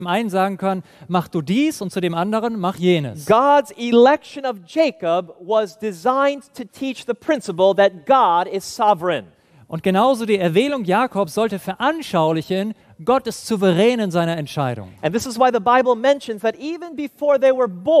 dem einen sagen kann, mach du dies und zu dem anderen, mach jenes. God's election of Jacob was designed to teach the principle that God is sovereign. Und genauso die Erwählung Jakobs sollte veranschaulichen, Gott ist souverän in seiner Entscheidung. And this is why the Bible mentions that even before they were born,